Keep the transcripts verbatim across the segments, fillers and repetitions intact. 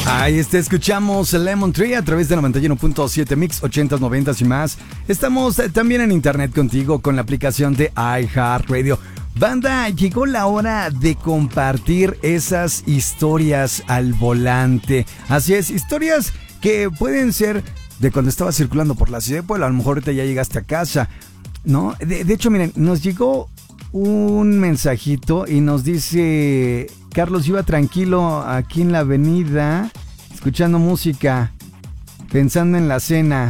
Ahí está, escuchamos Lemon Tree a través de noventa y uno punto siete Mix, ochentas, noventas y más. Estamos eh, también en internet contigo con la aplicación de iHeartRadio. Banda, llegó la hora de compartir esas historias al volante. Así es, historias que pueden ser de cuando estabas circulando por la ciudad de Puebla. A lo mejor ahorita ya llegaste a casa, ¿no? De, de hecho, miren, nos llegó un mensajito y nos dice: Carlos, iba tranquilo aquí en la avenida, escuchando música, pensando en la cena.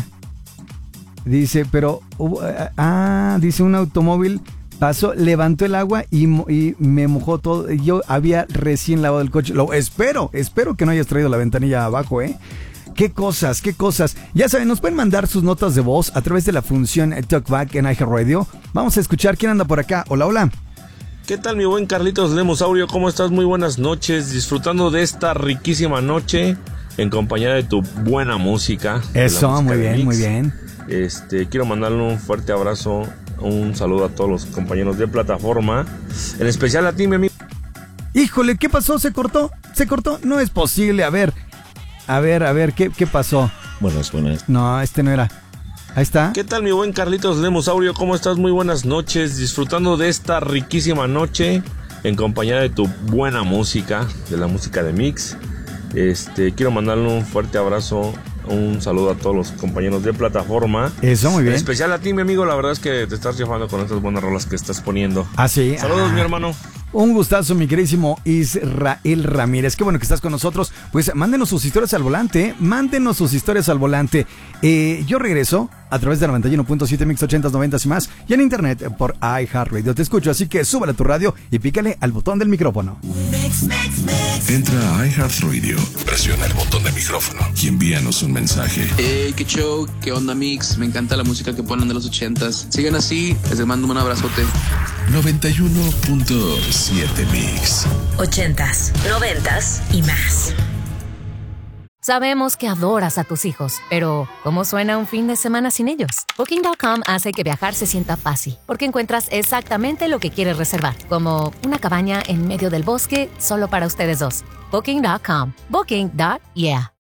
Dice, pero, uh, ah, dice, un automóvil pasó, levantó el agua y, y me mojó todo. Yo había recién lavado el coche. Lo espero, espero que no hayas traído la ventanilla abajo, ¿eh? Qué cosas, qué cosas. Ya saben, nos pueden mandar sus notas de voz a través de la función Talkback en iHeartRadio. Vamos a escuchar quién anda por acá. Hola, hola. ¿Qué tal, mi buen Carlitos Lemosaurio? ¿Cómo estás? Muy buenas noches. Disfrutando de esta riquísima noche en compañía de tu buena música. Eso, música muy bien, Mix. muy bien. Este, quiero mandarle un fuerte abrazo, un saludo a todos los compañeros de plataforma. En especial a ti, mi amigo. Híjole, ¿qué pasó? ¿Se cortó? ¿Se cortó? No es posible. A ver, a ver, a ver, ¿qué, qué pasó? Buenas, buenas. No, este no era. Ahí está. ¿Qué tal, mi buen Carlitos Lemosaurio? ¿Cómo estás? Muy buenas noches. Disfrutando de esta riquísima noche en compañía de tu buena música, de la música de Mix. Este, quiero mandarle un fuerte abrazo, un saludo a todos los compañeros de plataforma. Eso, muy bien. En especial a ti, mi amigo. La verdad es que te estás llevando con estas buenas rolas que estás poniendo. Ah, sí. Saludos, ah. mi hermano. Un gustazo, mi queridísimo Israel Ramírez. Qué bueno que estás con nosotros. Pues mándenos sus historias al volante. ¿eh? Mándenos sus historias al volante. Eh, yo regreso a través de noventa y uno punto siete Mix, ochentas, noventas y más. Y en internet por iHeartRadio. Te escucho, así que súbale a tu radio y pícale al botón del micrófono. Mix, mix, mix. Entra a iHeartRadio, presiona el botón de micrófono y envíanos un mensaje. Hey, qué show, qué onda, Mix. Me encanta la música que ponen de los ochentas. Sigan así, les mando un abrazote. noventa y uno punto siete Mix. Ochentas, noventas y más. Sabemos que adoras a tus hijos, pero ¿cómo suena un fin de semana sin ellos? Booking punto com hace que viajar se sienta fácil, porque encuentras exactamente lo que quieres reservar, como una cabaña en medio del bosque solo para ustedes dos. Booking punto com. Booking. Yeah.